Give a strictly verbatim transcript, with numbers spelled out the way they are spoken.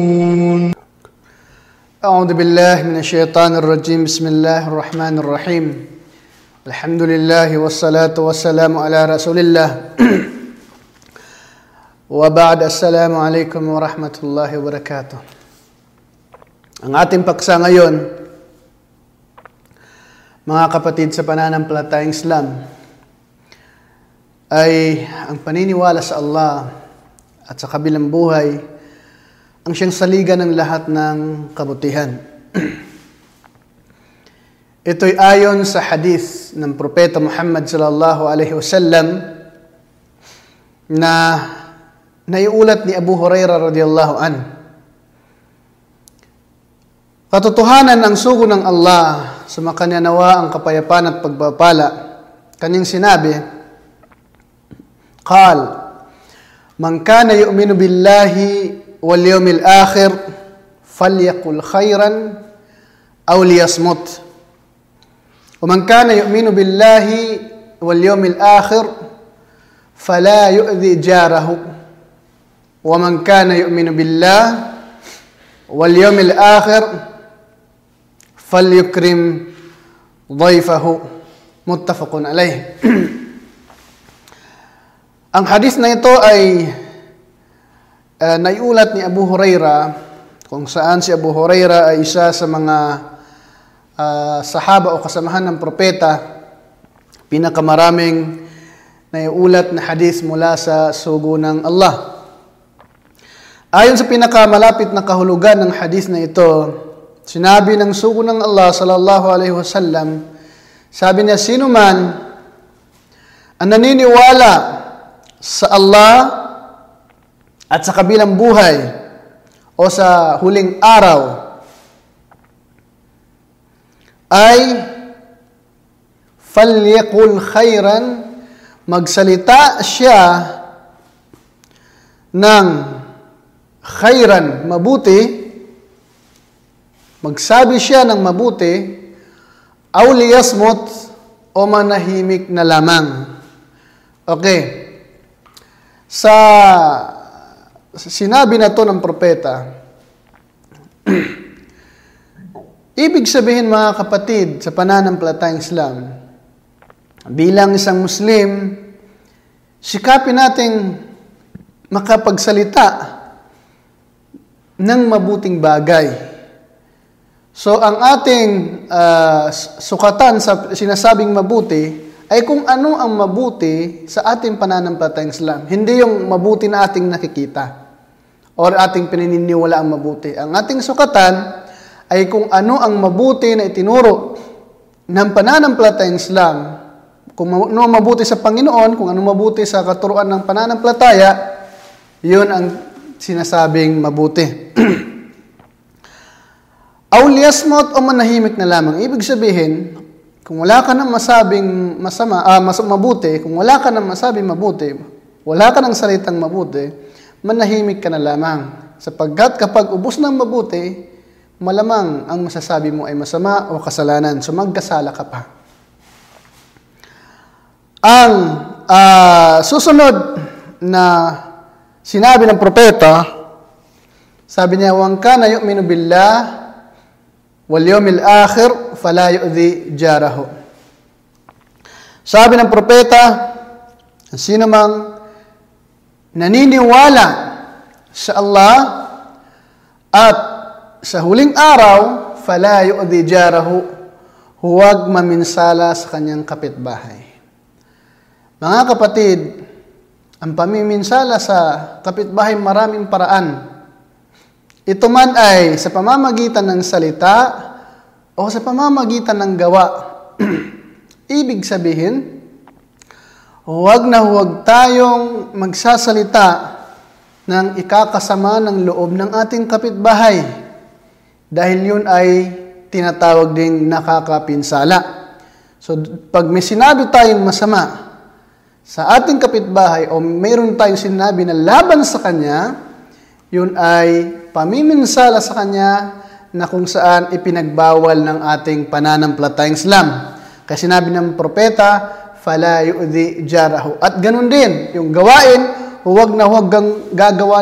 أعوذ بالله من الشيطان الرجيم بسم الله الرحمن الرحيم الحمد لله والصلاة والسلام على رسول الله وبعد السلام عليكم ورحمة الله وبركاته. Ang ating paksa ngayon, mga kapatid sa pananampalatayang Islam, ay ang paniniwala sa Allah at sa kabilang buhay ang siyang saligan ng lahat ng kabutihan. Ito'y ayon sa hadith ng Propeta Muhammad sallallahu alaihi wasallam na naiulat ni Abu Hurairah radhiyallahu an. Katotohanan ang sugo ng Allah, sumakanya nawa ang kapayapaan at pagpapala. Kanyang sinabi, Qal, man kana yu'minu billahi wal yawmil akhir falyaqul khairan aw liyasmut. Wa man kana yu'minu billahi wal yawmil akhir fala yu'dhi jarahu. Wa man kana yu'minu billahi wal yawmil akhir falyukrim dhayfahu. Muttafaqun alayh. Ang hadith na ito ay uh, naiulat ni Abu Hurairah, kung saan si Abu Hurairah ay isa sa mga uh, sahaba o kasamahan ng propeta, pinakamaraming naiulat na hadith mula sa sugo ng Allah. Ayon sa pinakamalapit na kahulugan ng hadith na ito, sinabi ng sugo ng Allah sallallahu alaihi wasallam, sabi niya, sino man ang naniniwala sa Allah at sa kabilang buhay o sa huling araw ay falyaqul khairan, magsalita siya ng khairan, mabuti, magsabi siya ng mabuti, aw liyasmut, o manahimik na lamang. Okay. Sa sinabi na to ng propeta, ibig sabihin mga kapatid sa pananampalatayang Islam, bilang isang Muslim, sikapin nating makapagsalita ng mabuting bagay. So ang ating uh, sukatan sa sinasabing mabuti ay kung ano ang mabuti sa ating pananampalatayang Islam. Hindi yung mabuti na ating nakikita or ating pinaniniwala ang mabuti. Ang ating sukatan ay kung ano ang mabuti na itinuro ng pananampalatayang Islam. Kung ano mabuti sa Panginoon, kung ano mabuti sa katuruan ng pananampalataya, yun ang sinasabing mabuti. Aw liyasmut, o manahimik na lamang. Ibig sabihin, kung wala ka nang masabing masama, ah, mas mabuti, kung wala ka nang masabing mabuti, wala ka nang salitang mabuti, manahimik ka na lamang. Sapagkat kapag ubos ng mabuti, malamang ang masasabi mo ay masama o kasalanan. So magkasala ka pa. Ang uh, susunod na sinabi ng propeta, sabi niya, "Wan kana yu'minu billah wal yawmil akhir fala yu'dhi jarahu." Sabi ng propeta, sino mang naniniwala sa Allah at sa huling araw, fala yu'dhi jarahu, huwag maminsala sa kanyang kapitbahay. Mga kapatid, ang pamiminsala sa kapitbahay maraming paraan. Ito man ay sa pamamagitan ng salita o sa pamamagitan ng gawa. Ibig sabihin, huwag na huwag tayong magsasalita ng ikakasama ng loob ng ating kapitbahay dahil yun ay tinatawag ding nakakapinsala. So, pag may sinabi tayong masama sa ating kapitbahay o mayroon tayong sinabi na laban sa kanya, yun ay pamiminsala sa kanya na kung saan ipinagbawal ng ating pananampalatayang Islam. Kasi sinabi ng propeta, fala yu'dhi jarahu. At ganun din, yung gawain, huwag na huwag kang gagawa